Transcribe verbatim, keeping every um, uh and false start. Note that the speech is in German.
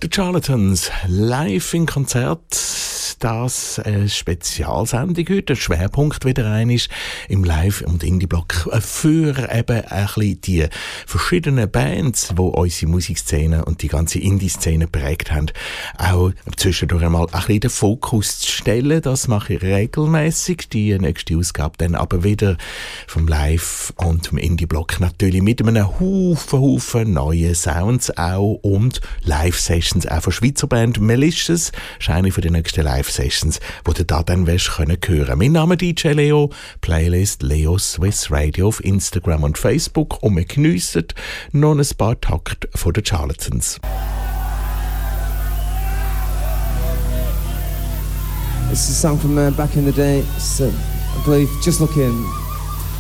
The Charlatans live im Konzert. Das eine Spezialsendung heute. Der Schwerpunkt wieder ein ist im Live- und Indie-Block für eben ein bisschen die verschiedenen Bands, die unsere Musikszene und die ganze Indie-Szene prägt haben, auch zwischendurch einmal ein bisschen den Fokus zu stellen. Das mache ich regelmäßig. Die nächste Ausgabe dann aber wieder vom Live- und vom Indie-Block natürlich mit einem Haufen, Haufen neuen Sounds auch und Live-Sessions auch von Schweizer Band Malicious. Das ist eine von den nächsten Live-Sessions, die du da dann wirst können hören. Mein Name ist D J Leo, Playlist Leo Swiss Radio auf Instagram und Facebook und wir geniessen noch ein paar Takte von den Charlatans. It's a song from uh, back in the day. It's, uh, I believe Just Look In.